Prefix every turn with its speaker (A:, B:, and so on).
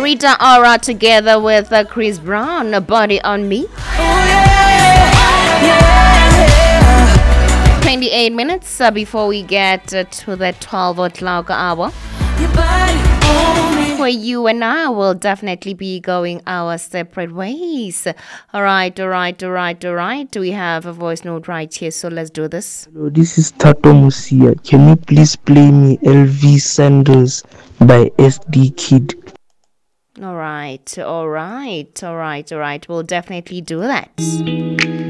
A: Rita Ora together with Chris Brown, a Body on Me. 28 minutes before we get to the 12 o'clock hour, where you and I will definitely be going our separate ways. All right. We have a voice note right here, so let's do this.
B: Hello, this is Tato Musia. Can you please play me LV Sandals by SD Kid?
A: All right. We'll definitely do that.